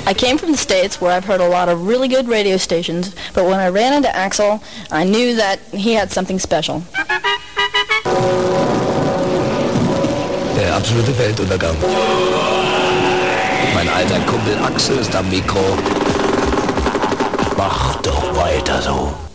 I came from the States, where I've heard a lot of really good radio stations, but when I ran into Axl, I knew that he had something special. Der absolute Weltuntergang. Mein alter Kumpel Axl ist am Mikro. Mach doch weiter so.